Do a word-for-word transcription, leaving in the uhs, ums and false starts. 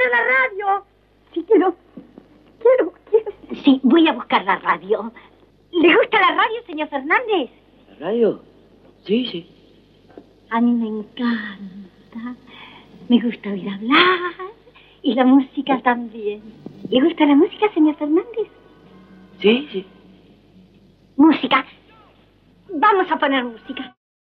¡Abre la radio! Sí, quiero. Quiero, quiero. Sí, voy a buscar la radio. ¿Le gusta la radio, señor Fernández? ¿La radio? Sí, sí. A mí me encanta. Me gusta oír hablar. Y la música también. ¿Le gusta la música, señor Fernández? Sí, sí. Música. Vamos a poner música.